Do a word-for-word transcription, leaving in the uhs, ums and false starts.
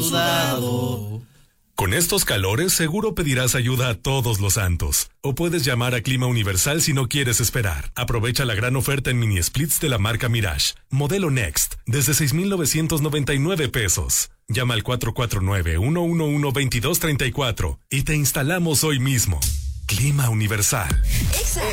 sudado. Con estos calores seguro pedirás ayuda a todos los santos. O puedes llamar a Clima Universal si no quieres esperar. Aprovecha la gran oferta en mini splits de la marca Mirage. Modelo Next, desde seis mil novecientos noventa y nueve pesos. Llama al cuatro cuatro nueve, uno uno uno, dos dos tres cuatro y te instalamos hoy mismo. Clima Universal.